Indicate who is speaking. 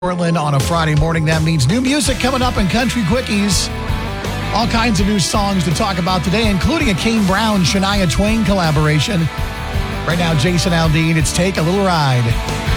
Speaker 1: Portland on a Friday morning. That means new music coming up in Country Quickies. All kinds of new songs to talk about today, including a Kane Brown, Shania Twain collaboration. Right now, Jason Aldean, it's Take a Little Ride.